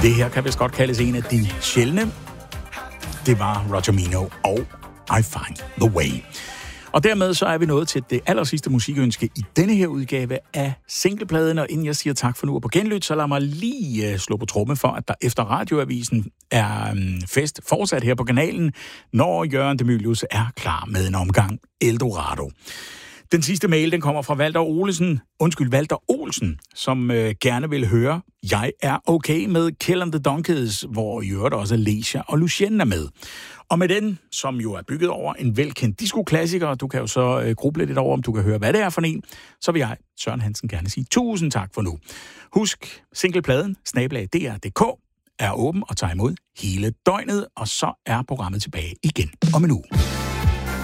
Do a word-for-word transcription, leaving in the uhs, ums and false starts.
Det her kan vist godt kaldes en af de sjældne. Det var Roger Mino og I Find the Way. Og dermed så er vi nået til det allersidste musikønske i denne her udgave af singlepladen. Og inden jeg siger tak for nu og på genlyt, så lad mig lige slå på tromme for, at der efter Radioavisen er fest fortsat her på kanalen, når Jørgen de Mylius er klar med en omgang Eldorado. Den sidste mail, den kommer fra Walter Olsen, undskyld, Walter Olsen, som øh, gerne vil høre, jeg er okay med Kill and the Donkeys, hvor i øvrigt også Lecia og Lucien er med. Og med den, som jo er bygget over en velkendt disco-klassiker, du kan jo så øh, gruble lidt over, om du kan høre, hvad det er for en, så vil jeg, Søren Hansen, gerne sige tusind tak for nu. Husk, singlepladen, snabel-a d r punktum d k, er åben og tager imod hele døgnet, og så er programmet tilbage igen om en uge.